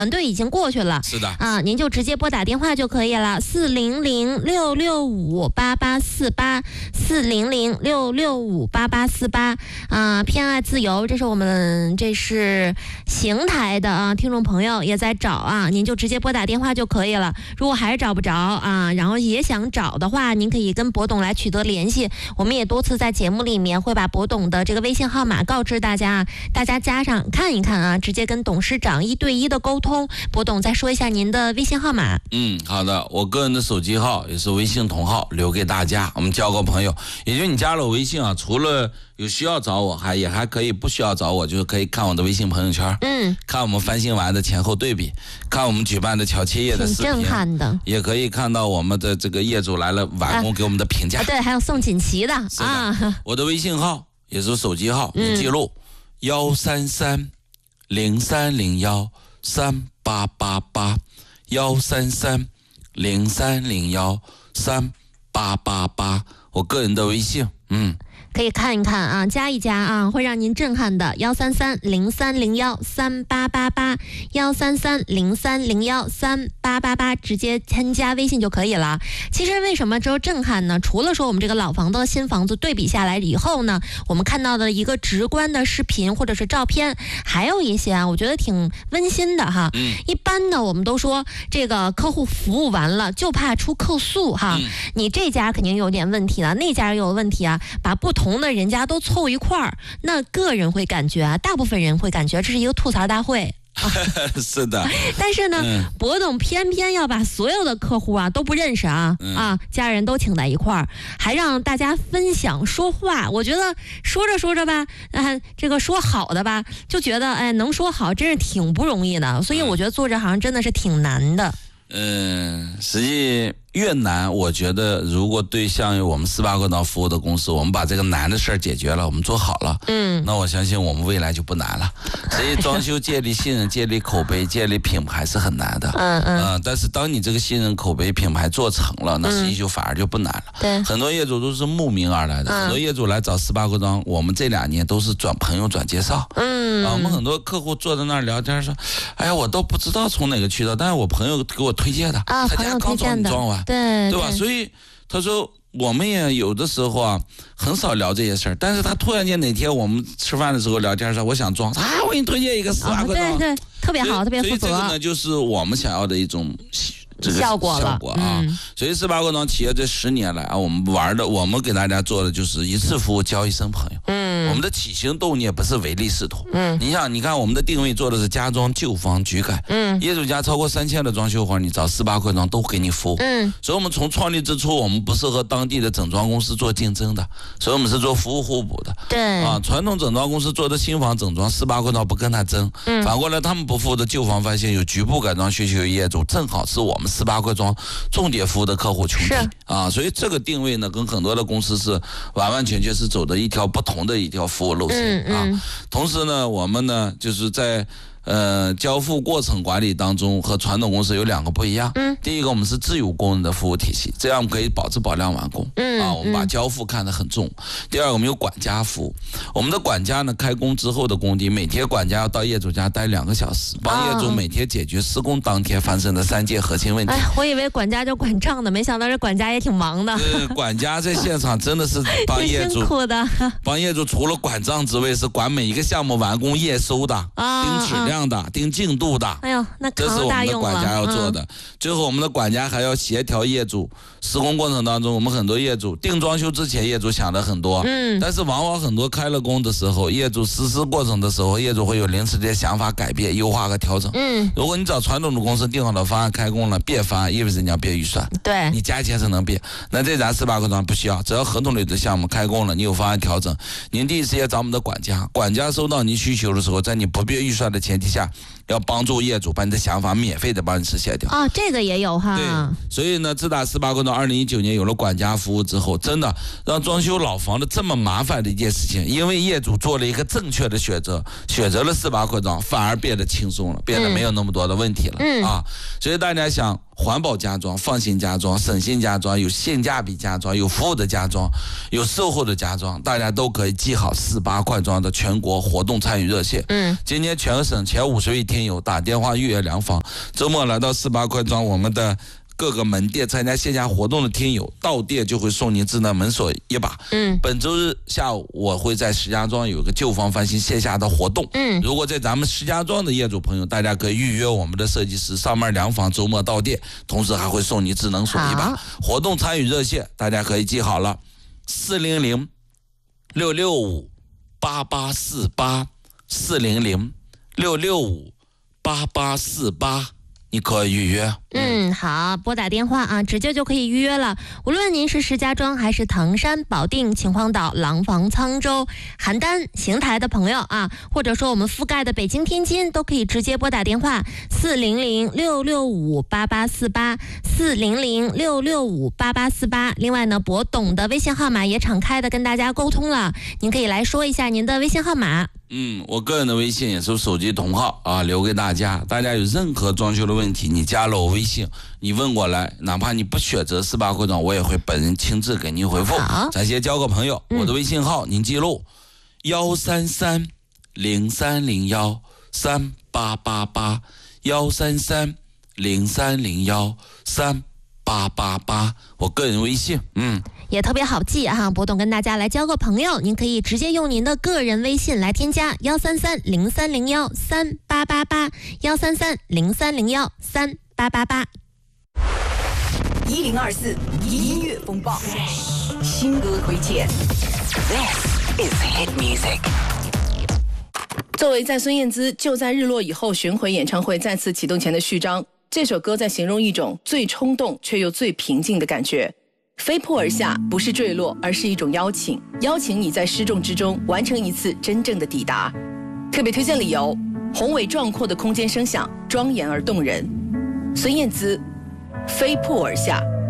队已经过去了， 是的啊，您就直接拨打电话就可以了，400-665-8848，400-665-8848啊，偏爱自由，这是邢台的啊，听众朋友也在找啊，您就直接拨打电话就可以了。如果还是找不着啊，然后也想找的话，您可以跟博董来取得联系。我们也多次在节目里面会把博董的这个微信号码告知大家，大家加上看一看啊，直接跟董事长1对1的沟通。博董再说一下您的微信号码。 好的，我个人的手机号也是微信同号，留给大家，我们交个朋友。也就你加了我微信啊，除了有需要找我，还可以不需要找我，就是可以看我的微信朋友圈，看我们翻新完的前后对比，看我们举办的桥切业的视频， 挺震撼的， 也可以看到我们的这个业主来了完工给我们的评价， 对，还有送锦旗的啊。 我的微信号也是手机号，你记录133-0301-3888，133-0301-3888，我个人的微信， 可以看一看啊，加一加啊，会让您震撼的。133-0301-3888，133-0301-3888，直接添加微信就可以了。其实为什么说震撼呢？除了说我们这个老房子、新房子对比下来以后呢，我们看到的一个直观的视频或者是照片，还有一些啊，我觉得挺温馨的哈。一般呢，我们都说这个客户服务完了，就怕出客诉哈。你这家肯定有点问题了，那家又有问题啊，把不同的人家都凑一块儿，那个人会感觉啊，大部分人会感觉这是一个吐槽大会。 是的， 但是呢，博董偏偏要把所有的客户啊都不认识啊，家人都请在一块儿，还让大家分享说话。我觉得说着吧，这个说好的吧，就觉得能说好真是挺不容易的，所以我觉得做这行真的是挺难的。 实际越难，我觉得如果对像我们18个岛服务的公司，我们把这个难的事儿解决了，我们做好了，那我相信我们未来就不难了。所以装修建立信任、建立口碑、建立品牌是很难的，但是当你这个信任、口碑、品牌做成了，那实际就反而就不难了。 对， 很多业主都是慕名而来的，很多业主来找18个庄，我们这2年都是转朋友转介绍，我们很多客户坐在那儿聊天说，哎呀，我都不知道从哪个渠道，但是我朋友给我推荐的，他家刚装完。对吧？所以他说我们也有的时候啊，很少聊这些事儿，但是他突然间哪天我们吃饭的时候聊天说我想装，我给你推荐一个18个装， 对，特别好，特别负责。 所以这个呢，就是我们想要的一种这个效果啊。所以18个庄企业这10年来啊，我们给大家做的就是一次服务交一生朋友。我们的起心动念不是唯利是图。你看我们的定位做的是家装旧房举改。业主家超过3000的装修活，你找18个庄都给你服务。所以我们从创立之初，我们不是和当地的整装公司做竞争的，所以我们是做服务互补的。 对啊， 传统整装公司做的新房整装，18个庄不跟他争。反过来他们不服务的旧房，发现有局部改装需求的业主，正好是我们18个庄重点服务的客户群体啊。所以这个定位呢，跟很多的公司是完完全全是走的一条不同的一条服务路线啊。同时呢，我们呢就是在交付过程管理当中和传统公司有2个不一样。第一个，我们是自有工人的服务体系，这样可以保质保量完工。我们把交付看得很重。第二个，我们有管家服务，我们的管家呢，开工之后的工地，每天管家要到业主家待2个小时，帮业主每天解决施工当天发生的3件核心问题。 我以为管家就管账的，没想到这管家也挺忙的。 管家在现场真的是帮业主， 辛苦的。 帮业主除了管账之外，是管每一个项目完工验收的，盯质量的，盯进度的。 哎呦，那这是我们的管家要做的。最后，我们的管家还要协调业主施工过程当中，我们很多业主定装修之前，业主想的很多，但是往往很多开了工的时候，业主实施过程的时候，业主会有临时的想法改变、优化和调整。如果你找传统的公司定好了方案开工了，变方案意味着你要变预算， 对， 你加钱是能变。那这咱18个庄不需要，只要合同里的项目开工了，你有方案调整，您第一时间找我们的管家，管家收到您需求的时候，在你不变预算的前提下，要帮助业主把你的想法免费的帮你实现掉。 这个也有哈。 对，所以呢，自打18个庄2019年有了管家服务之后，真的让装修老房的这么麻烦的一件事情，因为业主做了一个正确的选择，选择了18个庄，反而变得轻松了，变得没有那么多的问题了。所以大家想环保家装、放心家装、省心家装，有性价比家装，有服务的家装，有售后的家装，大家都可以记好48块庄的全国活动参与热线。今年全省前50位听友打电话预约量房，周末来到48块庄我们的各个门店参加线下活动的听友，到店就会送您智能门锁一把。本周日下午我会在石家庄有个旧房翻新线下的活动。如果在咱们石家庄的业主朋友，大家可以预约我们的设计师上门量房，周末到店，同时还会送你智能锁一把。活动参与热线大家可以记好了，400-665-8848，400-665-8848，你可以预约。 好，拨打电话啊，直接就可以预约了。无论您是石家庄还是唐山、保定、秦皇岛、廊坊、沧州、邯郸、邢台的朋友啊，或者说我们覆盖的北京、天津，都可以直接拨打电话400-665-8848，400-665-8848。另外呢，博董的微信号码也敞开的跟大家沟通了，您可以来说一下您的微信号码。 我个人的微信也是手机同号啊，留给大家。大家有任何装修的问题，你加了我微信，你问过来，哪怕你不选择48块庄，我也会本人亲自给您回复。咱先交个朋友，我的微信号您记录133-0301-3888，133-0301-3888，我个人微信。 也特别好记哈，博董跟大家来交个朋友，您可以直接用您的个人微信来添加133-0301-3888，133-0301-3888。 1024音乐风暴，新歌推荐。This is hit music。 作为在孙燕姿就在日落以后巡回演唱会再次启动前的序章，这首歌在形容一种最冲动却又最平静的感觉。飞扑而下不是坠落，而是一种邀请，邀请你在失重之中完成一次真正的抵达。特别推荐理由：宏伟壮阔的空间声响，庄严而动人。孙燕姿，飞扑而下。